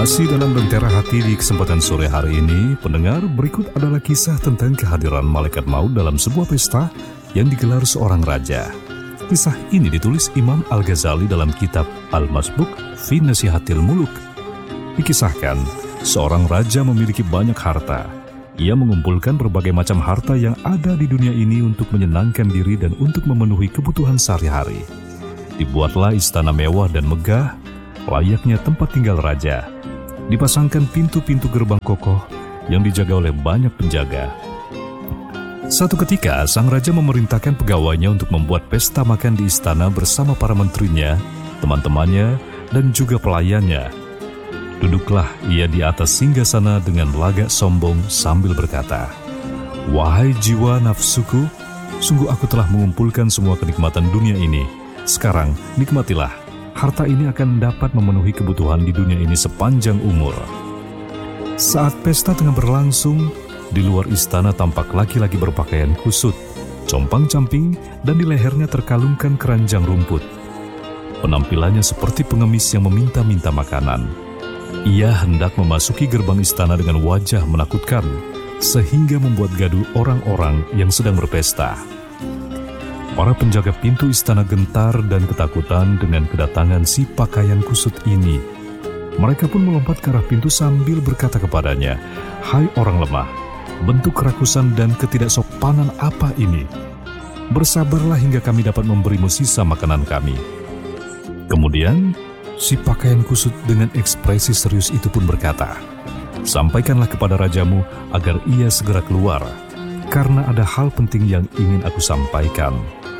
Masih dalam Lentera Hati di kesempatan sore hari ini, pendengar, berikut adalah kisah tentang kehadiran malaikat maut dalam sebuah pesta yang digelar seorang raja. Kisah ini ditulis Imam Al-Ghazali dalam kitab Al-Masbuk fi Nasihatil Muluk. Dikisahkan, seorang raja memiliki banyak harta. Ia mengumpulkan berbagai macam harta yang ada di dunia ini untuk menyenangkan diri dan untuk memenuhi kebutuhan sehari-hari. Dibuatlah istana mewah dan megah, layaknya tempat tinggal raja. Dipasangkan pintu-pintu gerbang kokoh yang dijaga oleh banyak penjaga. Satu ketika, sang raja memerintahkan pegawainya untuk membuat pesta makan di istana bersama para menterinya, teman-temannya, dan juga pelayannya. Duduklah ia di atas singgasana dengan lagak sombong sambil berkata, "Wahai jiwa nafsuku, sungguh aku telah mengumpulkan semua kenikmatan dunia ini. Sekarang nikmatilah. Harta ini akan dapat memenuhi kebutuhan di dunia ini sepanjang umur." Saat pesta tengah berlangsung, di luar istana tampak laki-laki berpakaian kusut, compang-camping, dan di lehernya terkalungkan keranjang rumput. Penampilannya seperti pengemis yang meminta-minta makanan. Ia hendak memasuki gerbang istana dengan wajah menakutkan, sehingga membuat gaduh orang-orang yang sedang berpesta. Para penjaga pintu istana gentar dan ketakutan dengan kedatangan si pakaian kusut ini. Mereka pun melompat ke arah pintu sambil berkata kepadanya, "Hai orang lemah, bentuk kerakusan dan ketidaksopanan apa ini? Bersabarlah hingga kami dapat memberimu sisa makanan kami." Kemudian, si pakaian kusut dengan ekspresi serius itu pun berkata, "Sampaikanlah kepada rajamu agar ia segera keluar, karena ada hal penting yang ingin aku sampaikan."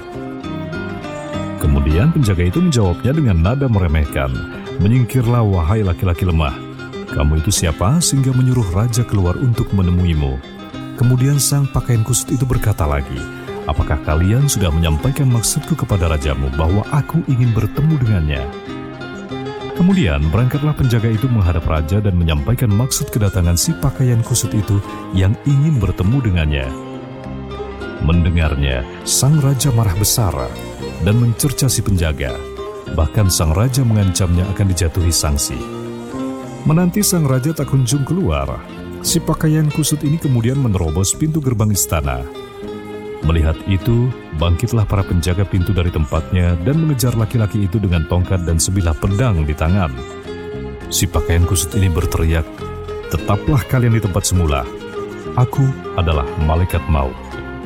Kemudian penjaga itu menjawabnya dengan nada meremehkan, "Menyingkirlah wahai laki-laki lemah. Kamu itu siapa sehingga menyuruh raja keluar untuk menemuimu?" Kemudian sang pakaian kusut itu berkata lagi, "Apakah kalian sudah menyampaikan maksudku kepada rajamu bahwa aku ingin bertemu dengannya?" Kemudian berangkatlah penjaga itu menghadap raja dan menyampaikan maksud kedatangan si pakaian kusut itu yang ingin bertemu dengannya. Mendengarnya, sang raja marah besar dan mencerca si penjaga. Bahkan sang raja mengancamnya akan dijatuhi sanksi. Menanti sang raja tak kunjung keluar, si pakaian kusut ini kemudian menerobos pintu gerbang istana. Melihat itu, bangkitlah para penjaga pintu dari tempatnya dan mengejar laki-laki itu dengan tongkat dan sebilah pedang di tangan. Si pakaian kusut ini berteriak, "Tetaplah kalian di tempat semula. Aku adalah malaikat maut."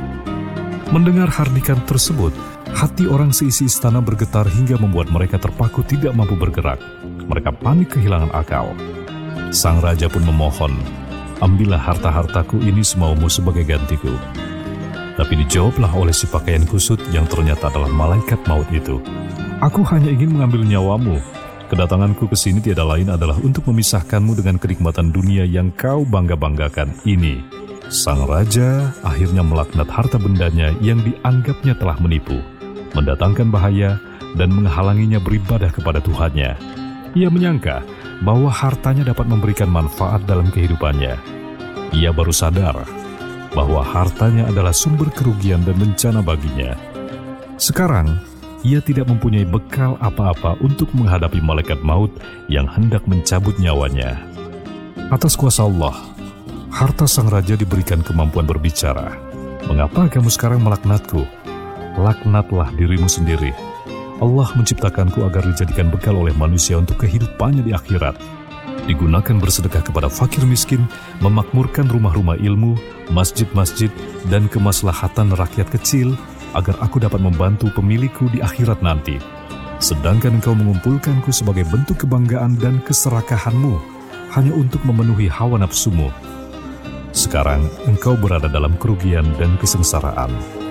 Mendengar hardikan tersebut, hati orang seisi istana bergetar hingga membuat mereka terpaku tidak mampu bergerak. Mereka panik kehilangan akal. Sang raja pun memohon, "Ambillah harta-hartaku ini semaumu sebagai gantiku." Tapi dijawablah oleh si pakaian kusut yang ternyata adalah malaikat maut itu, "Aku hanya ingin mengambil nyawamu. Kedatanganku ke sini tiada lain adalah untuk memisahkanmu dengan kenikmatan dunia yang kau bangga-banggakan ini." Sang raja akhirnya melaknat harta bendanya yang dianggapnya telah menipu, mendatangkan bahaya, dan menghalanginya beribadah kepada Tuhannya. Ia menyangka bahwa hartanya dapat memberikan manfaat dalam kehidupannya. Ia baru sadar bahwa hartanya adalah sumber kerugian dan bencana baginya. Sekarang, ia tidak mempunyai bekal apa-apa untuk menghadapi malaikat maut yang hendak mencabut nyawanya. Atas kuasa Allah, harta sang raja diberikan kemampuan berbicara. "Mengapa kamu sekarang melaknatku? Laknatlah dirimu sendiri. Allah menciptakanku agar dijadikan bekal oleh manusia untuk kehidupannya di akhirat. Digunakan bersedekah kepada fakir miskin, memakmurkan rumah-rumah ilmu, masjid-masjid, dan kemaslahatan rakyat kecil, agar aku dapat membantu pemilikku di akhirat nanti. Sedangkan engkau mengumpulkanku sebagai bentuk kebanggaan dan keserakahanmu, hanya untuk memenuhi hawa nafsumu. Sekarang engkau berada dalam kerugian dan kesengsaraan.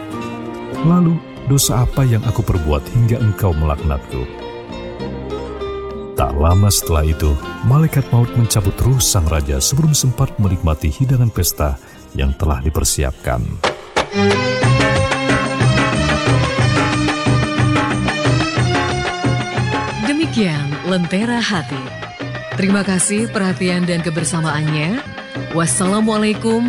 Lalu, dosa apa yang aku perbuat hingga engkau melaknatku?" Tak lama setelah itu, malaikat maut mencabut ruh sang raja sebelum sempat menikmati hidangan pesta yang telah dipersiapkan. Demikian Lentera Hati. Terima kasih perhatian dan kebersamaannya. Wassalamualaikum